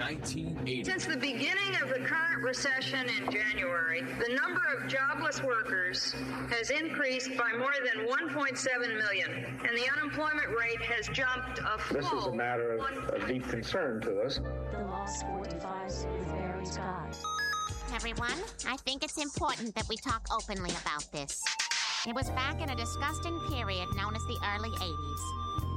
1980. Since the beginning of the current recession in January, the number of jobless workers has increased by more than 1.7 million, and the unemployment rate has jumped a full. This is a matter of deep concern to us. The Lost 45s with Barry Scott. Everyone, I think it's important that we talk openly about this. It was back in a disgusting period known as the early 80s.